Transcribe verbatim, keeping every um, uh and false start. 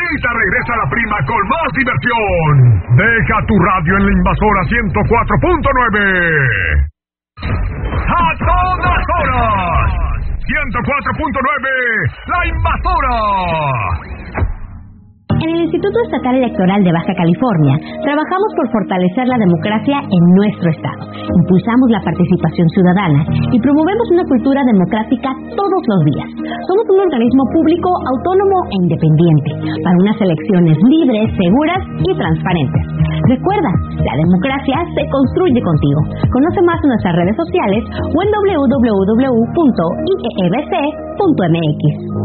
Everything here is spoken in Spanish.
Ahorita regresa la prima con más diversión. Deja tu radio en la Invasora ciento cuatro punto nueve. ¡A todas horas! ciento cuatro punto nueve, La Invasora. En el Instituto Estatal Electoral de Baja California, trabajamos por fortalecer la democracia en nuestro estado. Impulsamos la participación ciudadana y promovemos una cultura democrática todos los días. Somos un organismo público, autónomo e independiente, para unas elecciones libres, seguras y transparentes. Recuerda, la democracia se construye contigo. Conoce más en nuestras redes sociales o en doble u doble u doble u punto i e e b c punto m x.